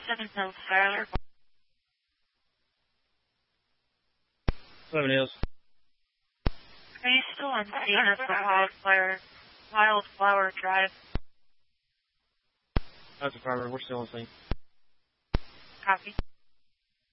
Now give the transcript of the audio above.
7 Hills, Tyler. 7 Hills. Are you still on scene at Wildflower Drive? That's affirmative. We're still on scene. Copy.